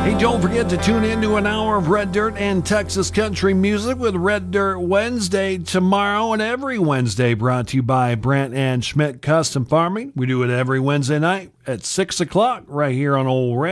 Hey, don't forget to tune in to an hour of Red Dirt and Texas country music with Red Dirt Wednesday tomorrow and every Wednesday, brought to you by Brant and Schmidt Custom Farming. We do it every Wednesday night at 6 o'clock right here on Old Red.